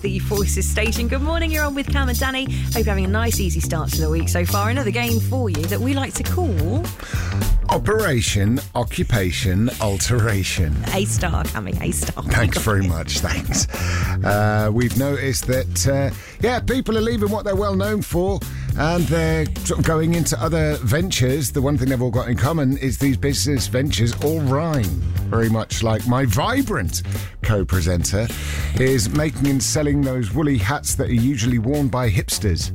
The Voices station. Good morning, you're on with Cam and Danny. Hope you're having a nice, easy start to the week so far. Another game for you that we like to call... Operation Occupation Alteration. A-star, Cammy, A-star. Thanks very much, thanks. We've noticed that, people are leaving what they're well known for and they're sort of going into other ventures. The one thing they've all got in common is these business ventures all rhyme. Very much like my Vibrant co-presenter is making and selling those woolly hats that are usually worn by hipsters.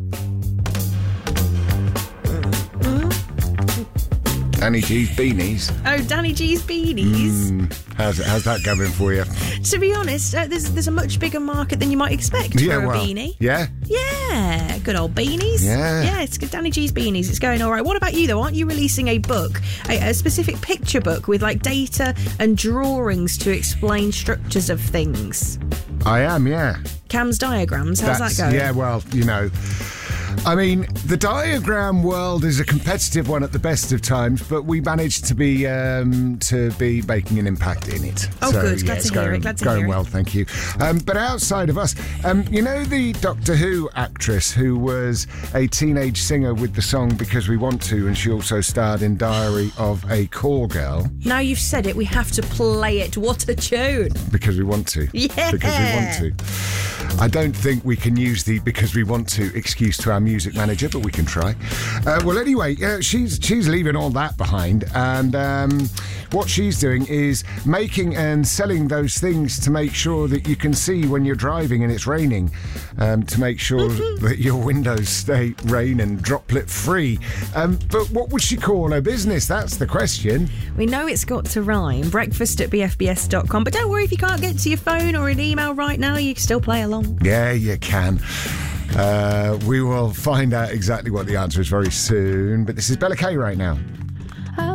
Danny G's beanies. Oh, Danny G's beanies. How's that going for you? To be honest, there's a much bigger market than you might expect for a beanie. Yeah? Yeah, good old beanies. Yeah, it's good. Danny G's beanies. It's going all right. What about you, though? Aren't you releasing a book, a specific picture book with, like, data and drawings to explain structures of things? I am, yeah. Cam's diagrams, how's that going? Yeah, well, I mean, the diagram world is a competitive one at the best of times, but we managed to be making an impact in it. Oh, so, good. Glad to hear it. It's going well, thank you. But outside of us, the Doctor Who actress who was a teenage singer with the song Because We Want To, and she also starred in Diary of a Call Girl. Now you've said it, we have to play it. What a tune. Because we want to. Yeah. Because we want to. I don't think we can use the because we want to excuse to our music manager, but we can try. Well, anyway, she's leaving all that behind, and what she's doing is making and selling those things to make sure that you can see when you're driving and it's raining, to make sure that your windows stay rain and droplet free. But what would she call her business? That's the question. We know it's got to rhyme. breakfast@bfbs.com. But don't worry if you can't get to your phone or an email right now, you can still play along. Yeah, you can. We will find out exactly what the answer is very soon. But this is Bella Kay right now.